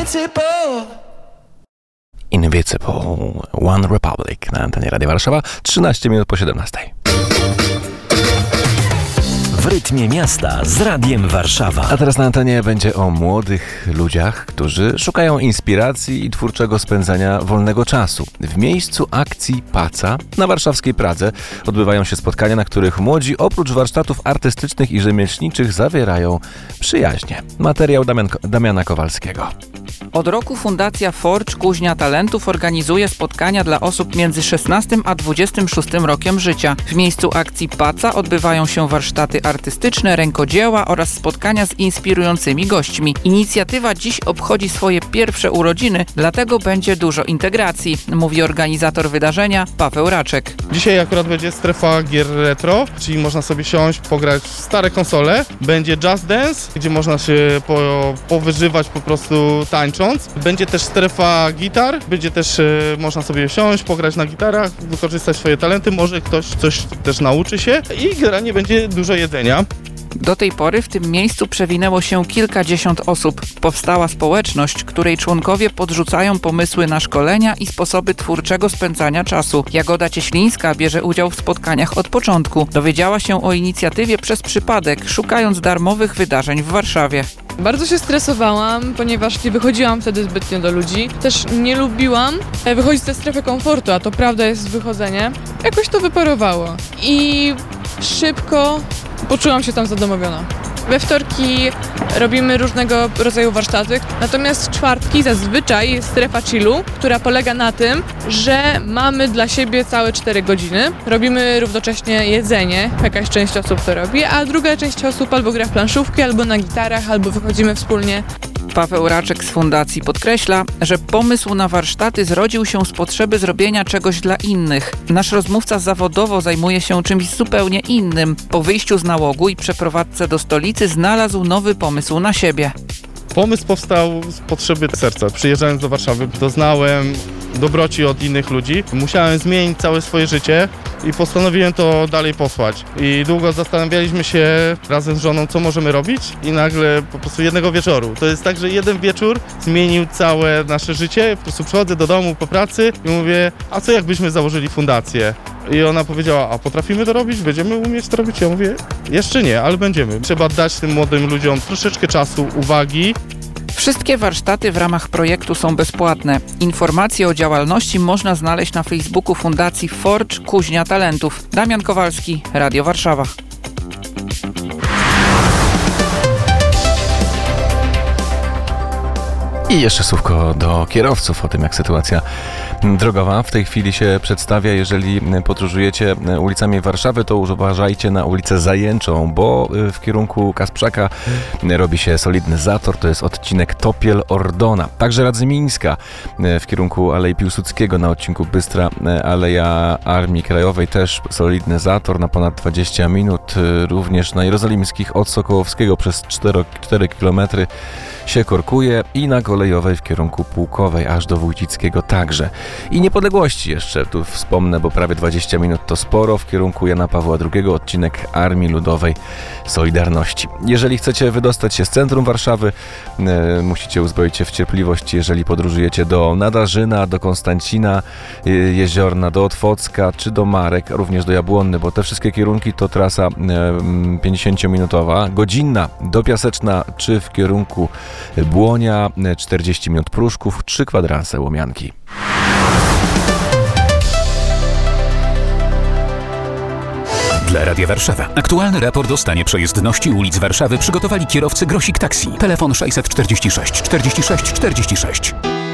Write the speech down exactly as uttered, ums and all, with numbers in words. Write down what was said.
Invincible. Invincible, One Republic na antenie Radia Warszawa, trzynaście minut po siedemnastej. W rytmie miasta z Radiem Warszawa. A teraz na antenie będzie o młodych ludziach, którzy szukają inspiracji i twórczego spędzania wolnego czasu. W miejscu akcji Paca na warszawskiej Pradze odbywają się spotkania, na których młodzi oprócz warsztatów artystycznych i rzemieślniczych zawierają przyjaźnie. Materiał Damian, Damiana Kowalskiego. Od roku Fundacja Forge Kuźnia Talentów organizuje spotkania dla osób między szesnastym a dwudziestym szóstym rokiem życia. W miejscu akcji Paca odbywają się warsztaty artystyczne, rękodzieła oraz spotkania z inspirującymi gośćmi. Inicjatywa dziś obchodzi swoje pierwsze urodziny, dlatego będzie dużo integracji, mówi organizator wydarzenia Paweł Raczek. Dzisiaj akurat będzie strefa gier retro, czyli można sobie siąść, pograć w stare konsole. Będzie Just Dance, gdzie można się po, powyżywać po prostu tańcząc. Będzie też strefa gitar, będzie też e, można sobie siąść, pograć na gitarach, wykorzystać swoje talenty, może ktoś coś też nauczy się i generalnie będzie dużo jedzenia. Do tej pory w tym miejscu przewinęło się kilkadziesiąt osób. Powstała społeczność, której członkowie podrzucają pomysły na szkolenia i sposoby twórczego spędzania czasu. Jagoda Cieślińska bierze udział w spotkaniach od początku. Dowiedziała się o inicjatywie przez przypadek, szukając darmowych wydarzeń w Warszawie. Bardzo się stresowałam, ponieważ nie wychodziłam wtedy zbytnio do ludzi. Też nie lubiłam wychodzić ze strefy komfortu, a to prawda jest wychodzenie. Jakoś to wyparowało i szybko poczułam się tam zadomowiona. We wtorki robimy różnego rodzaju warsztaty, natomiast w czwartki zazwyczaj jest strefa chillu, która polega na tym, że mamy dla siebie całe cztery godziny. Robimy równocześnie jedzenie, jakaś część osób to robi, a druga część osób albo gra w planszówki, albo na gitarach, albo wychodzimy wspólnie. Paweł Raczek z Fundacji podkreśla, że pomysł na warsztaty zrodził się z potrzeby zrobienia czegoś dla innych. Nasz rozmówca zawodowo zajmuje się czymś zupełnie innym. Po wyjściu z nałogu i przeprowadzce do stolicy znalazł nowy pomysł na siebie. Pomysł powstał z potrzeby serca. Przyjeżdżając do Warszawy, doznałem dobroci od innych ludzi. Musiałem zmienić całe swoje życie i postanowiłem to dalej posłać. I długo zastanawialiśmy się razem z żoną, co możemy robić i nagle po prostu jednego wieczoru. To jest tak, że jeden wieczór zmienił całe nasze życie. Po prostu przychodzę do domu po pracy i mówię, a co jakbyśmy założyli fundację? I ona powiedziała, a potrafimy to robić? Będziemy umieć to robić? Ja mówię, jeszcze nie, ale będziemy. Trzeba dać tym młodym ludziom troszeczkę czasu, uwagi. Wszystkie warsztaty w ramach projektu są bezpłatne. Informacje o działalności można znaleźć na Facebooku Fundacji Forge Kuźnia Talentów. Damian Kowalski, Radio Warszawa. I jeszcze słówko do kierowców o tym, jak sytuacja drogowa w tej chwili się przedstawia. Jeżeli podróżujecie ulicami Warszawy, to uważajcie na ulicę Zajęczą, bo w kierunku Kasprzaka robi się solidny zator. To jest odcinek Topiel-Ordona. Także Radzymińska w kierunku Alei Piłsudskiego na odcinku Bystra Aleja Armii Krajowej też solidny zator na ponad dwadzieścia minut. Również na Jerozolimskich od Sokołowskiego przez cztery kilometry się korkuje i na Kolejowej w kierunku Pułkowej aż do Wójcickiego także. I Niepodległości jeszcze tu wspomnę, bo prawie dwadzieścia minut to sporo w kierunku Jana Pawła drugiego, odcinek Armii Ludowej Solidarności. Jeżeli chcecie wydostać się z centrum Warszawy, e, musicie uzbroić się w cierpliwość, jeżeli podróżujecie do Nadarzyna, do Konstancina, e, Jeziorna, do Otwocka czy do Marek, również do Jabłonny, bo te wszystkie kierunki to trasa e, pięćdziesięciominutowa, godzinna do Piaseczna czy w kierunku Błonia, czterdzieści minut Pruszków, trzy kwadranse Łomianki. Dla Radia Warszawa. Aktualny raport o stanie przejezdności ulic Warszawy przygotowali kierowcy Grosik Taxi. Telefon sześćset czterdzieści sześć czterdzieści sześć czterdzieści sześć.